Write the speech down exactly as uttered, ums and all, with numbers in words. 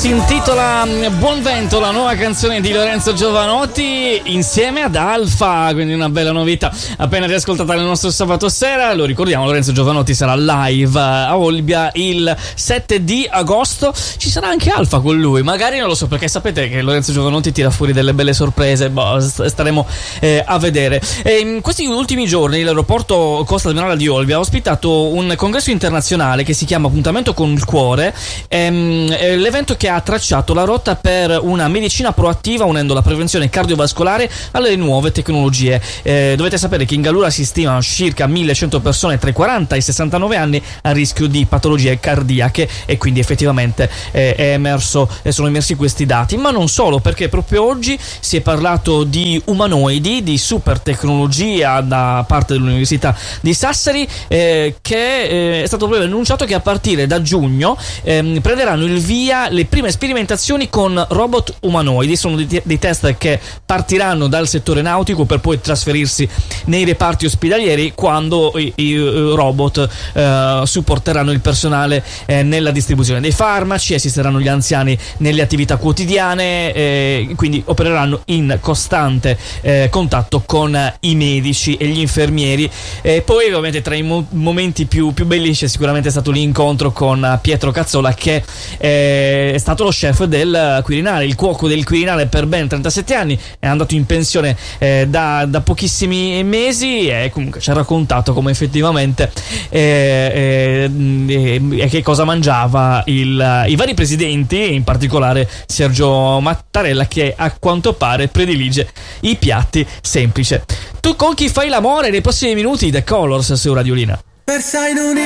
Si intitola Buon Vento, la nuova canzone di Lorenzo Giovanotti insieme ad Alfa, quindi una bella novità appena riascoltata nel nostro sabato sera. Lo ricordiamo, Lorenzo Giovanotti sarà live a Olbia il sette di agosto. Ci sarà anche Alfa con lui, magari, non lo so, perché sapete che Lorenzo Giovanotti tira fuori delle belle sorprese. Boh, staremo eh, a vedere. E in questi ultimi giorni l'aeroporto Costa Smeralda di Olbia ha ospitato un congresso internazionale che si chiama Appuntamento con il Cuore. Ehm, l'evento che ha tracciato la rotta per una medicina proattiva unendo la prevenzione cardiovascolare alle nuove tecnologie. Eh, dovete sapere che in Gallura si stimano circa millecento persone tra i quaranta e i sessantanove anni a rischio di patologie cardiache, e quindi effettivamente eh, è emerso, eh, sono emersi questi dati. Ma non solo, perché proprio oggi si è parlato di umanoidi, di super tecnologia da parte dell'Università di Sassari, eh, che eh, è stato proprio annunciato che a partire da giugno eh, prenderanno il via le prime sperimentazioni con robot umanoidi. Sono dei, dei test che partiranno dal settore nautico per poi trasferirsi nei reparti ospedalieri, quando i, i robot eh, supporteranno il personale eh, nella distribuzione dei farmaci, assisteranno gli anziani nelle attività quotidiane, eh, quindi opereranno in costante eh, contatto con i medici e gli infermieri. E poi ovviamente tra i mo- momenti più, più belli c'è sicuramente stato l'incontro con Pietro Cazzola, che eh, è stato lo chef del Quirinale, il cuoco del Quirinale per ben trentasette anni, è andato in pensione eh, da, da pochissimi mesi, e comunque ci ha raccontato come effettivamente eh, eh, eh, che cosa mangiava il, i vari presidenti, in particolare Sergio Mattarella, che a quanto pare predilige i piatti semplici. Tu con chi fai l'amore? Nei prossimi minuti The Colors su Radiolina.